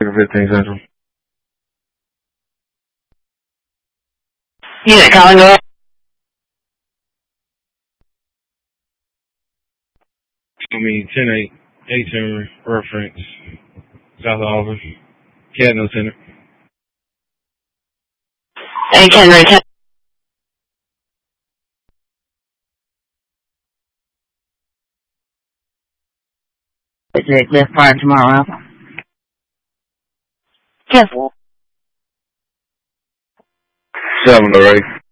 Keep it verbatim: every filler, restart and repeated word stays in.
fifteen Central. Unit calling go. I mean, ten eight, eight ten reference, South Office, Cadno Center. eight ten return. Is it lift fire tomorrow, Alpha? Careful. seven oh eight.